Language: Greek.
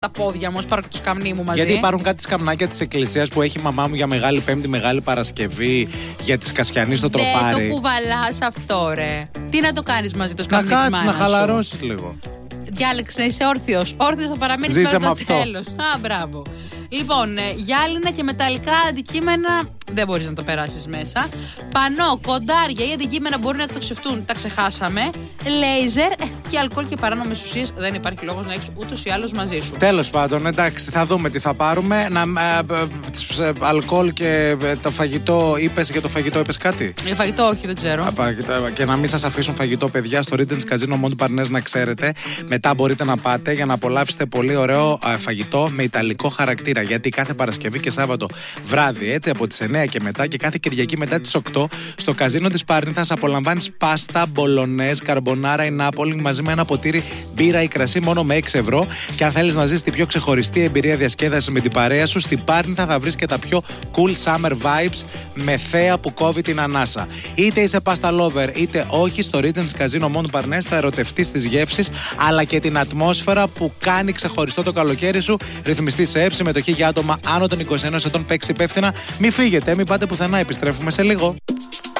τα πόδια μου, πάρω και το σκαμνί μου μαζί. Γιατί υπάρχουν κάτι σκαμνάκια της εκκλησίας που έχει η μαμά μου για Μεγάλη Πέμπτη, Μεγάλη Παρασκευή, για τις Κασιανοί στο τροπάρι. Δεν το κουβαλάς αυτό, ρε. Τι να το κάνεις μαζί το σκαμνί της μάνας σου? Να χαλαρώσεις λίγο. Διάλεξε να είσαι όρθιος. Όρθιος θα παραμείνεις Ζήσε μέχρι με το αυτό. τέλος. Α, μπράβο. Λοιπόν, γυάλινα και μεταλλικά αντικείμενα δεν μπορείς να το περάσεις μέσα. Πανό, κοντάρια ή αντικείμενα μπορούν να εκτοξευτούν, τα ξεχάσαμε. Λέιζερ και αλκοόλ και παράνομες ουσίες δεν υπάρχει λόγος να έχεις ούτως ή άλλως μαζί σου. Τέλος πάντων, εντάξει, θα δούμε τι θα πάρουμε. Αλκοόλ και το φαγητό, για το φαγητό είπες κάτι? Για φαγητό όχι, δεν ξέρω. Και να μην σας αφήσουν φαγητό, παιδιά, στο Regents Casino Montparnasse, να ξέρετε. Μετά μπορείτε να πάτε για να απολαύσετε πολύ ωραίο φαγητό με ιταλικό χαρακτήρα. Γιατί κάθε Παρασκευή και Σάββατο βράδυ, έτσι από τις 9 και μετά, και κάθε Κυριακή μετά τις 8, στο καζίνο της Πάρνηθας απολαμβάνεις πάστα, μπολονές, καρμπονάρα ή νάπολη μαζί με ένα ποτήρι μπύρα ή κρασί μόνο με 6 ευρώ. Και αν θέλεις να ζεις την πιο ξεχωριστή εμπειρία διασκέδασης με την παρέα σου, στην Πάρνηθα θα βρεις και τα πιο cool summer vibes με θέα που κόβει την ανάσα. Είτε είσαι pasta lover είτε όχι, στο Regents Casino Montparnasse θα ερωτευτείς τις γεύσεις αλλά και την ατμόσφαιρα που κάνει ξεχωριστό το καλοκαίρι σου. Ρυθμιστή σε συμμετοχή για άτομα άνω των 21 ετών. Παίξει υπεύθυνα. Μην φύγετε, μην πάτε πουθενά. Επιστρέφουμε σε λίγο.